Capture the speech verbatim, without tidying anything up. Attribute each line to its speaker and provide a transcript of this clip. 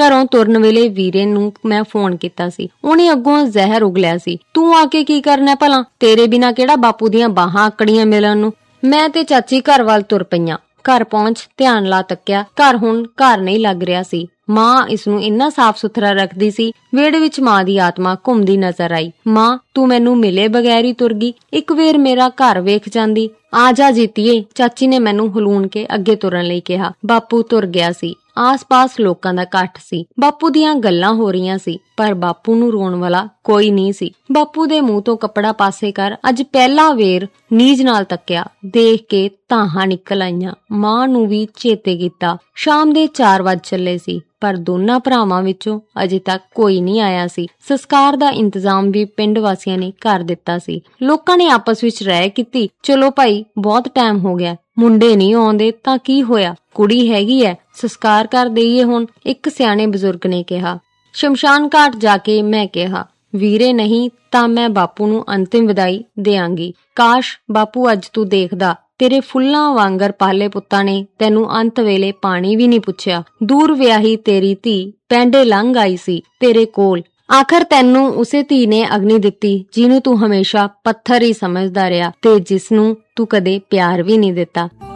Speaker 1: ਘਰੋਂ ਤੁਰਨ ਵੇਲੇ ਵੀਰੇ ਨੂੰ ਮੈਂ ਫੋਨ ਕੀਤਾ ਸੀ। ਉਹਨੇ ਅੱਗੋਂ ਜ਼ਹਿਰ ਉਗਲਿਆ ਸੀ। ਤੂੰ ਆ ਕੇ ਕੀ ਕਰਨਾ ਭਲਾ? ਤੇਰੇ ਬਿਨਾਂ ਕਿਹੜਾ ਬਾਪੂ ਦੀਆਂ ਬਾਹਾਂ ਆਕੜੀਆਂ ਮਿਲਣ ਨੂੰ। ਮੈਂ ਤੇ ਚਾਚੀ ਘਰ ਵੱਲ ਤੁਰ ਪਈਆਂ। ਘਰ ਪਹੁੰਚ ਧਿਆਨ ਲਾ ਤੱਕਿਆ। ਘਰ ਹੁਣ ਘਰ ਨਹੀਂ ਲੱਗ ਰਿਹਾ ਸੀ। ਮਾਂ ਇਸਨੂੰ ਇੰਨਾ ਸਾਫ਼ ਸੁਥਰਾ ਰੱਖਦੀ ਸੀ। ਵਿਹੜੇ ਵਿੱਚ ਮਾਂ ਦੀ ਆਤਮਾ ਘੁੰਮਦੀ ਨਜ਼ਰ ਆਈ। ਮਾਂ, ਤੂੰ ਮੈਨੂੰ ਮਿਲੇ ਬਗੈਰ ਹੀ ਤੁਰ ਗਈ। ਇੱਕ ਵੇਰ ਮੇਰਾ ਘਰ ਵੇਖ ਜਾਂਦੀ। ਆ ਜਾ ਜੀਤੀਏ, ਚਾਚੀ ਨੇ ਮੈਨੂੰ ਹਲੂਣ ਕੇ ਅੱਗੇ ਤੁਰਨ ਲਈ ਕਿਹਾ। ਬਾਪੂ ਤੁਰ ਗਿਆ ਸੀ। ਆਸ-ਪਾਸ ਲੋਕਾਂ ਦਾ ਇਕੱਠ ਸੀ। ਬਾਪੂ ਦੀਆਂ ਗੱਲਾਂ ਹੋ ਰਹੀਆਂ ਸੀ, ਪਰ ਬਾਪੂ ਨੂੰ ਰੋਣ ਵਾਲਾ ਕੋਈ ਨਹੀਂ ਸੀ। ਬਾਪੂ ਦੇ ਮੂੰਹ ਤੋਂ ਕੱਪੜਾ ਪਾਸੇ ਕਰ ਅੱਜ ਪਹਿਲਾ ਵੇਰ ਨੀਝ ਨਾਲ ਤੱਕਿਆ। ਦੇਖ ਕੇ ਧਾਹਾਂ ਨਿਕਲ ਆਈਆਂ। ਮਾਂ ਨੂੰ ਵੀ ਚੇਤੇ ਕੀਤਾ। ਸ਼ਾਮ ਦੇ ਚਾਰ ਵੱਜ ਚੱਲੇ ਸੀ, ਪਰ ਦੋਨਾਂ ਭਰਾਵਾਂ ਵਿੱਚੋਂ ਅਜੇ ਤੱਕ ਕੋਈ ਨਹੀਂ ਆਇਆ ਸੀ। ਸੰਸਕਾਰ ਦਾ ਇੰਤਜ਼ਾਮ ਵੀ ਪਿੰਡ ਵਾਸੀਆਂ ਨੇ ਕਰ ਦਿੱਤਾ ਸੀ। ਲੋਕਾਂ ਨੇ ਆਪਸ ਵਿੱਚ ਰਾਏ ਕੀਤੀ, ਚਲੋ ਭਾਈ ਬਹੁਤ ਟਾਈਮ ਹੋ ਗਿਆ, ਮੁੰਡੇ ਨਹੀਂ ਆਉਂਦੇ ਤਾਂ ਕੀ ਹੋਇਆ, ਕੁੜੀ ਹੈਗੀ ਐ, ਸੰਸਕਾਰ ਕਰ ਦੇਈਏ ਹੁਣ, ਇੱਕ ਸਿਆਣੇ ਬਜ਼ੁਰਗ ਨੇ ਕਿਹਾ। ਸ਼ਮਸ਼ਾਨ ਘਾਟ ਜਾ ਕੇ ਮੈਂ ਕਿਹਾ, ਵੀਰੇ ਨਹੀਂ ਤਾਂ ਮੈਂ ਬਾਪੂ ਨੂੰ ਅੰਤਿਮ ਵਿਦਾਈ ਦਿਆਂਗੀ। ਕਾਸ਼ ਬਾਪੂ ਅੱਜ ਤੂੰ ਦੇਖਦਾ, ਤੇਰੇ ਫੁੱਲਾਂ ਵਾਂਗਰ ਪਾਲੇ ਪੁੱਤਾਂ ਨੇ ਤੈਨੂੰ ਅੰਤ ਵੇਲੇ ਪਾਣੀ ਵੀ ਨਹੀਂ ਪੁੱਛਿਆ। ਦੂਰ ਵਿਆਹੀ ਤੇਰੀ ਧੀ ਪੈਂਡੇ ਲੰਘ ਆਈ ਸੀ ਤੇਰੇ ਕੋਲ। ਆਖਰ ਤੈਨੂੰ ਉਸੇ ਧੀ ਨੇ ਅਗਨੀ ਦਿੱਤੀ ਜਿਹਨੂੰ ਤੂੰ ਹਮੇਸ਼ਾ ਪੱਥਰ ਹੀ ਸਮਝਦਾ ਰਿਹਾ ਤੇ ਜਿਸ ਨੂੰ ਤੂੰ ਕਦੇ ਪਿਆਰ ਵੀ ਨਹੀਂ ਦਿੱਤਾ।